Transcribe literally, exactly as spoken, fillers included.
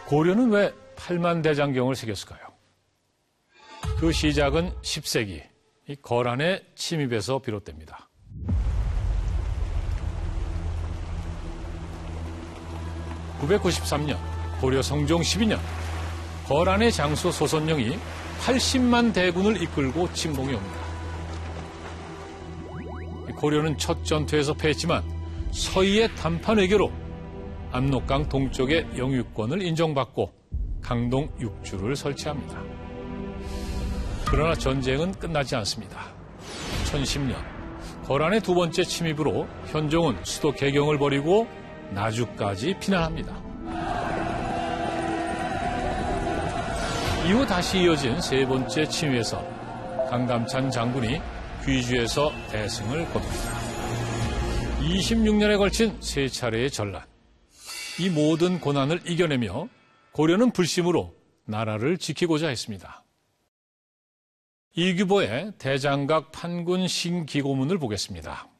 고려는 왜 팔만대장경을 새겼을까요? 그 시작은 십 세기 이 거란의 침입에서 비롯됩니다. 구백구십삼 년 고려 성종 십이 년 거란의 장수 소선영이 팔십만 대군을 이끌고 침공해 옵니다. 고려는 첫 전투에서 패했지만 서희의 단판 외교로 압록강 동쪽의 영유권을 인정받고 강동 육주를 설치합니다. 그러나 전쟁은 끝나지 않습니다. 천십 년 거란의 두 번째 침입으로 현종은 수도 개경을 버리고 나주까지 피난합니다. 이후 다시 이어진 세 번째 침입에서 강감찬 장군이 귀주에서 대승을 거둡니다. 이십육 년에 걸친 세 차례의 전란. 이 모든 고난을 이겨내며 고려는 불심으로 나라를 지키고자 했습니다. 이규보의 대장각 판군 신기고문을 보겠습니다.